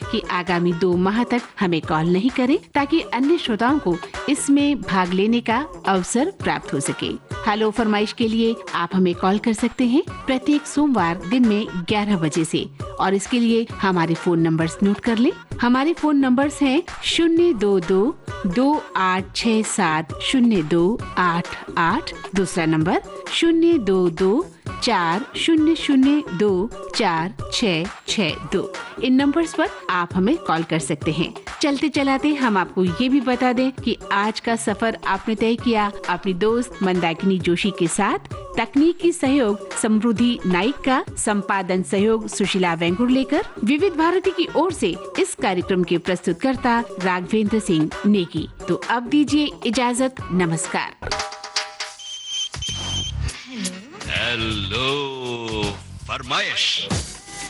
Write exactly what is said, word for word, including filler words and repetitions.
कि आगामी दो माह तक हमें कॉल नहीं करें, ताकि अन्य श्रोताओं को इसमें भाग लेने का अवसर प्राप्त हो सके। हेलो फरमाइश के लिए आप हमें कॉल कर सकते हैं प्रत्येक सोमवार दिन में ग्यारह बजे से, और इसके लिए हमारे फोन नंबर्स नोट कर लें। हमारे फोन नंबर्स हैं शून्य दो दो दो आठ छः सात शून्य दो आठ आठ, दूसरा नंबर शून्य दो दो चार शून्य शून्य दो चार छः छः दो। इन नंबर्स पर आप हमें कॉल कर सकते हैं। चलते चलाते हम आपको ये भी बता दें कि आज का सफर आपने तय किया अपनी दोस्त मंदाकिनी जोशी के साथ। तकनीकी सहयोग समृद्धि नाइक का, संपादन सहयोग सुशीला वेंगुर लेकर। विविध भारती की ओर से इस कार्यक्रम के प्रस्तुतकर्ता राघवेंद्र सिंह नेगी। तो अब दीजिए इजाजत, नमस्कार। हेलो फरमाइश।